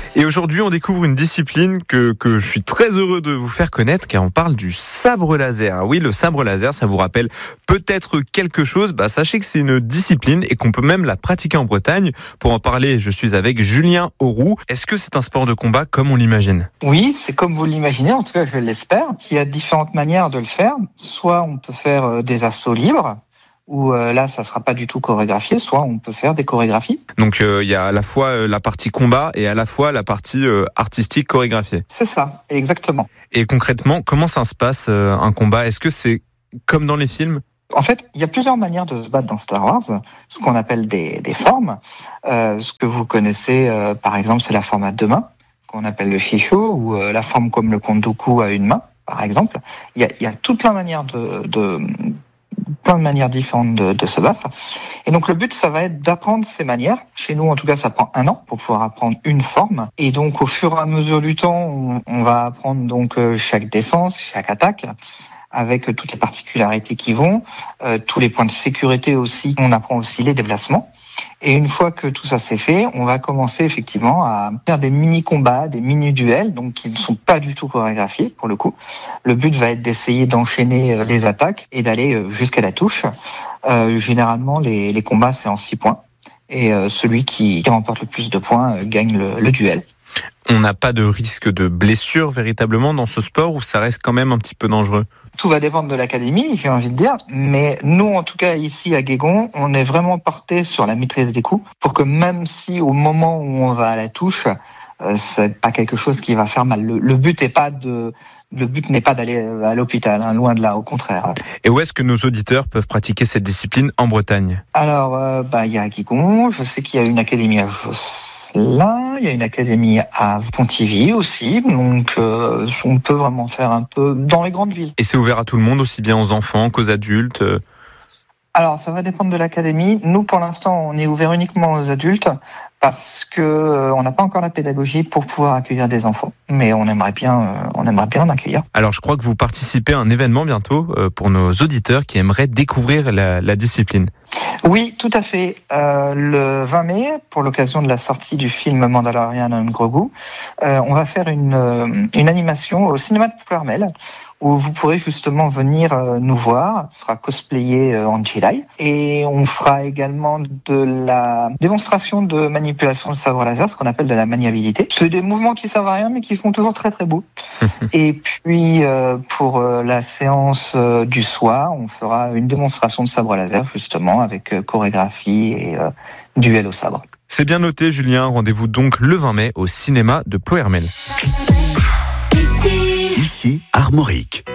Et aujourd'hui, on découvre une discipline que je suis très heureux de vous faire connaître, car on parle du sabre laser. Oui, le sabre laser, ça vous rappelle peut-être quelque chose. Sachez que c'est une discipline et qu'on peut même la pratiquer en Bretagne. Pour en parler, je suis avec Julien Auroux. Est-ce que c'est un sport de combat comme on l'imagine ? Oui, c'est comme vous l'imaginez, en tout cas je l'espère. Il y a différentes manières de le faire. Soit on peut faire des assauts libres, où là, ça ne sera pas du tout chorégraphié, soit on peut faire des chorégraphies. Donc il y a à la fois la partie combat et à la fois la partie artistique chorégraphiée. C'est ça, exactement. Et concrètement, comment ça se passe un combat ? Est-ce que c'est comme dans les films ? En fait, il y a plusieurs manières de se battre dans Star Wars, ce qu'on appelle des formes. Ce que vous connaissez, par exemple, c'est la forme à deux mains, qu'on appelle le Shisho, ou la forme comme le Kondoku à une main, par exemple. Il y a tout plein de manières plein de manières différentes de se battre. Et donc le but, ça va être d'apprendre ces manières. Chez nous, en tout cas, ça prend 1 an pour pouvoir apprendre une forme. Et donc au fur et à mesure du temps, on va apprendre donc chaque défense, chaque attaque, avec toutes les particularités qui vont, tous les points de sécurité aussi. On apprend aussi les déplacements. Et une fois que tout ça c'est fait, on va commencer effectivement à faire des mini-combats, des mini-duels, donc qui ne sont pas du tout chorégraphiés pour le coup. Le but va être d'essayer d'enchaîner les attaques et d'aller jusqu'à la touche. Généralement, les combats c'est en 6 points. Et celui qui remporte le plus de points gagne le duel. On n'a pas de risque de blessure véritablement dans ce sport, ou ça reste quand même un petit peu dangereux ? Tout va dépendre de l'académie, j'ai envie de dire. Mais nous, en tout cas, ici à Guégon, on est vraiment porté sur la maîtrise des coups pour que même si au moment où on va à la touche, c'est pas quelque chose qui va faire mal. Le but n'est pas d'aller à l'hôpital, hein, loin de là, au contraire. Et où est-ce que nos auditeurs peuvent pratiquer cette discipline en Bretagne ? Alors, il y a à Guégon, je sais qu'il y a une académie à Josselin, il y a une académie à Pontivy aussi, donc on peut vraiment faire un peu dans les grandes villes. Et c'est ouvert à tout le monde, aussi bien aux enfants qu'aux adultes ? Alors, ça va dépendre de l'académie. Nous, pour l'instant, on est ouvert uniquement aux adultes parce que on n'a pas encore la pédagogie pour pouvoir accueillir des enfants. Mais on aimerait bien en accueillir. Alors, je crois que vous participez à un événement bientôt pour nos auditeurs qui aimeraient découvrir la discipline. Oui, tout à fait. Le 20 mai, pour l'occasion de la sortie du film Mandalorian and Grogu, on va faire une animation au cinéma de Ploermel, où vous pourrez justement venir nous voir. On sera cosplayé en Jedi. Et on fera également de la démonstration de manipulation de sabre laser, ce qu'on appelle de la maniabilité. C'est des mouvements qui servent à rien, mais qui font toujours très très beau. Et puis, pour la séance du soir, on fera une démonstration de sabre laser, justement, avec chorégraphie et duel au sabre. C'est bien noté, Julien. Rendez-vous donc le 20 mai au cinéma de Ploermel. Ici, Armorique.